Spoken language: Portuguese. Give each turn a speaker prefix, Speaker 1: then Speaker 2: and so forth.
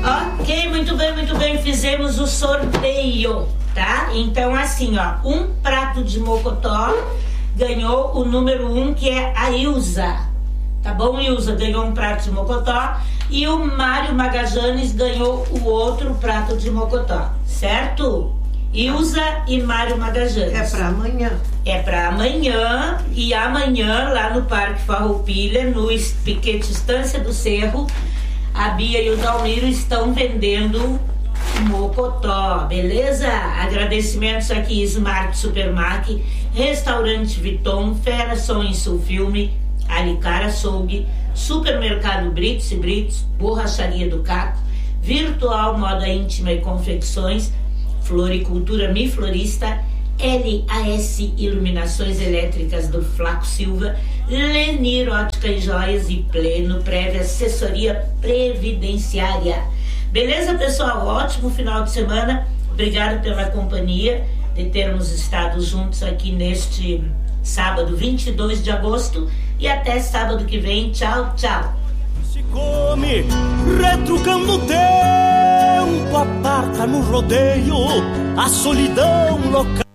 Speaker 1: Ok, muito bem, fizemos o sorteio, tá? Então assim, ó, um prato de mocotó ganhou o número 1, que é a Ilza, tá bom? Ilza ganhou um prato de mocotó e o Mário Magajanes ganhou o outro prato de mocotó, certo? Ilza e Mário Magajanes.
Speaker 2: É pra amanhã.
Speaker 1: É pra amanhã, e amanhã lá no Parque Farroupilha, no Piquete Estância do Cerro, a Bia e o Dalmiro estão vendendo mocotó, beleza? Agradecimentos aqui, Smart Supermarket, Restaurante Viton, Fera Som e Sul Filme, Alicar Açougue, Supermercado Brits e Brits, Borracharia do Caco, Virtual Moda Íntima e Confecções, Floricultura Mi Florista, LAS Iluminações Elétricas do Flaco Silva, Lenir Ótica e Joias e Pleno Prévia Assessoria Previdenciária. Beleza, pessoal? Ótimo final de semana. Obrigado pela companhia, de termos estado juntos aqui neste sábado 22 de agosto, e até sábado que vem. Tchau, tchau.
Speaker 3: Se come, retrucando o tempo, aparta no rodeio a solidão local.